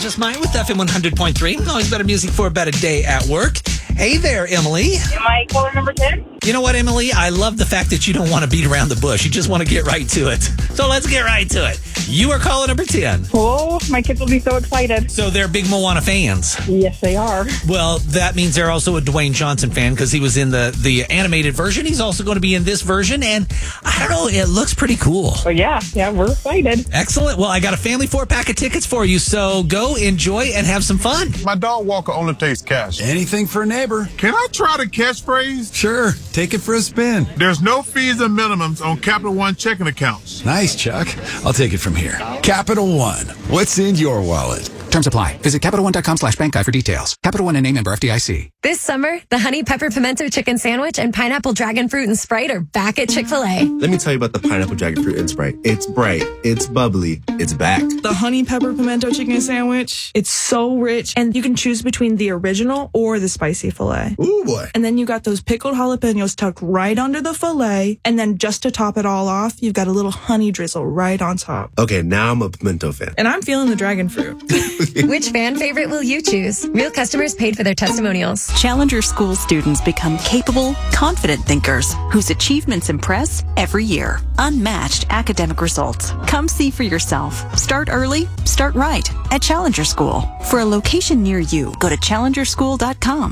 Just Mine with FM 100.3. Always better music for a better day at work. Hey there, Emily. Am I caller number 10? You know what, Emily? I love the fact that you don't want to beat around the bush. You just want to get right to it. So let's get right to it. You are caller number 10. Oh, my kids will be so excited. So they're big Moana fans. Yes, they are. Well, that means they're also a Dwayne Johnson fan because he was in the animated version. He's also going to be in this version. And I don't know, it looks pretty cool. Oh, yeah, we're excited. Excellent. Well, I got a family 4-pack of tickets for you. So go enjoy and have some fun. My dog Walker only takes cash. Anything for a neighbor. Can I try the catchphrase? Sure. Take it for a spin. There's no fees and minimums on Capital One checking accounts. Nice, Chuck. I'll take it from here. Capital One. What's in your wallet? Terms apply. Visit CapitalOne.com/bankguide for details. Capital One and a member FDIC. This summer, the Honey Pepper Pimento Chicken Sandwich and Pineapple Dragon Fruit and Sprite are back at Chick-fil-A. Let me tell you about the Pineapple Dragon Fruit and Sprite. It's bright, it's bubbly, it's back. The Honey Pepper Pimento Chicken Sandwich, it's so rich, and you can choose between the original or the spicy filet. Ooh, boy. And then you got those pickled jalapenos tucked right under the filet, and then just to top it all off, you've got a little honey drizzle right on top. Okay, now I'm a pimento fan. And I'm feeling the dragon fruit. Which fan favorite will you choose? Real customers paid for their testimonials. Challenger School students become capable, confident thinkers whose achievements impress every year. Unmatched academic results. Come see for yourself. Start early, start right at Challenger School. For a location near you, go to challengerschool.com.